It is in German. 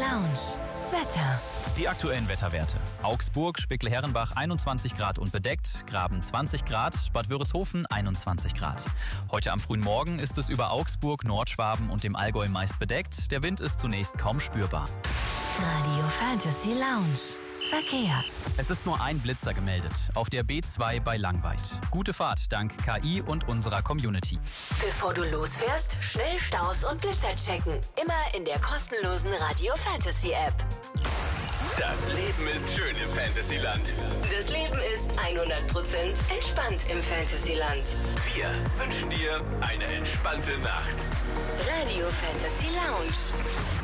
Lounge. Wetter. Die aktuellen Wetterwerte. Augsburg, Spickle-Herrenbach 21 Grad und bedeckt, Graben 20 Grad, Bad Wörishofen 21 Grad. Heute am frühen Morgen ist es über Augsburg, Nordschwaben und dem Allgäu meist bedeckt. Der Wind ist zunächst kaum spürbar. Radio Fantasy Lounge. Verkehr. Es ist nur ein Blitzer gemeldet, auf der B2 bei Langweid. Gute Fahrt dank KI und unserer Community. Bevor du losfährst, schnell Staus und Blitzer checken. Immer in der kostenlosen Radio Fantasy App. Das Leben ist schön im Fantasyland. Das Leben ist 100% entspannt im Fantasyland. Wir wünschen dir eine entspannte Nacht. Radio Fantasy Lounge.